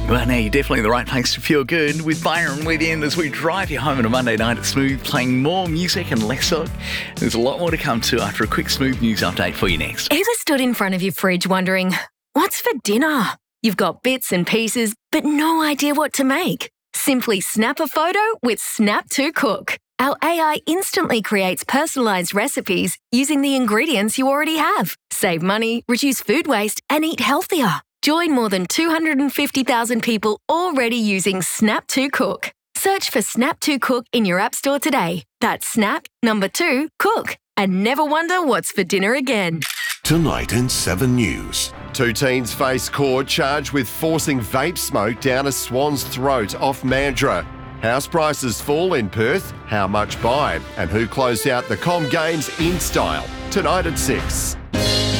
Well, now you're definitely in the right place to feel good with Byron within as we drive you home on a Monday night at Smooth, playing more music and less talk. There's a lot more to come to after a quick Smooth news update for you next. Ever stood in front of your fridge wondering, what's for dinner? You've got bits and pieces, but no idea what to make. Simply snap a photo with Snap to Cook. Our AI instantly creates personalised recipes using the ingredients you already have. Save money, reduce food waste, and eat healthier. Join more than 250,000 people already using Snap to Cook. Search for Snap to Cook in your app store today. That's Snap, 2, Cook. And never wonder what's for dinner again. Tonight in 7 News. 2 teens face court charged with forcing vape smoke down a swan's throat off Mandurah. House prices fall in Perth, how much by, and who closed out the Com Games in style. Tonight at 6.